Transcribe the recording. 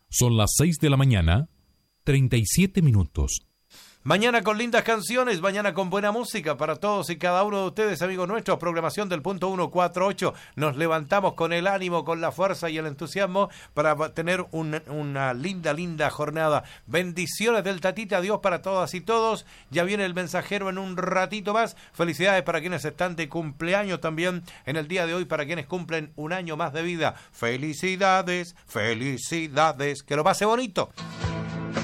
Son las 6 de la mañana, 37 minutos. Mañana con lindas canciones, mañana con buena música para todos y cada uno de ustedes, amigos nuestros. Programación del punto 148. Nos levantamos con el ánimo, con la fuerza y el entusiasmo para tener una linda jornada. Bendiciones del Tatita, Dios para todas y todos. Ya viene el mensajero en un ratito más. Felicidades para quienes están de cumpleaños también en el día de hoy, para quienes cumplen un año más de vida. Felicidades, felicidades. Que lo pase bonito.